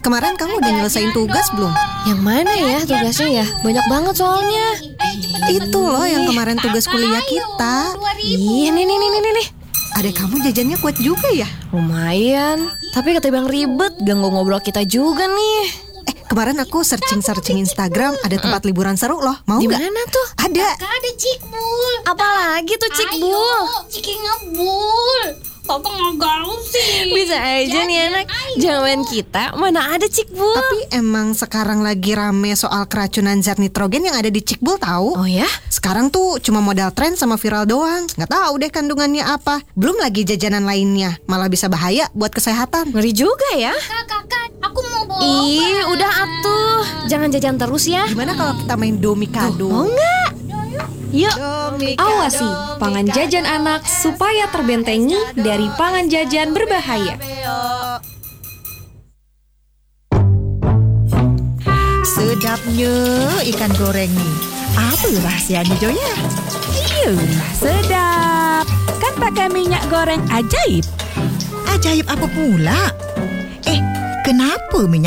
kemarin kamu udah nyelesain tugas belum? Yang mana ya tugasnya ya? Banyak banget soalnya. Itu loh yang kemarin tugas kuliah kita. Ih, nih. Adek kamu jajannya kuat juga ya? Lumayan, tapi ketimbang ribet, ganggu ngobrol kita juga nih. Kemarin aku searching Instagram, ada tempat liburan seru loh. Mau Di nggak? mana tuh? Ada. Ada Cikbul. Apalagi tuh Cikbul? Ayo, Ciki ngebul. Papa nggak gaul sih. Bisa aja nih anak. Zaman kita mana ada Cikbul? Tapi emang sekarang lagi rame soal keracunan zat nitrogen yang ada di Cikbul tahu? Oh ya? Sekarang tuh cuma modal tren sama viral doang. Nggak tahu deh kandungannya apa. Belum lagi jajanan lainnya. Malah bisa bahaya buat kesehatan. Ngeri juga ya. Kakak, aku mau bawa Ih, obat. udah atuh. Jangan jajan terus ya. Gimana kalau kita main domikado? Mau nggak? Yuk. Awasi pangan jajan anak supaya terbentengi dari pangan jajan berbahaya. Sedapnya ikan goreng nih. Apa rahasianya Joya? Iyalah, sedap. Kan pakai minyak goreng ajaib. Ajaib apa pula? Kenapa minyak